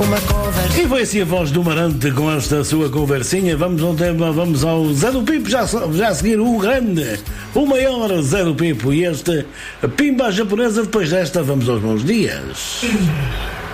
uma conversa. E foi assim a voz do Marante com esta sua conversinha. Vamos ao tema, vamos ao Zé do Pipo, já a seguir o grande, o maior Zé do Pipo. E este Pimba japonesa, depois desta vamos aos bons dias.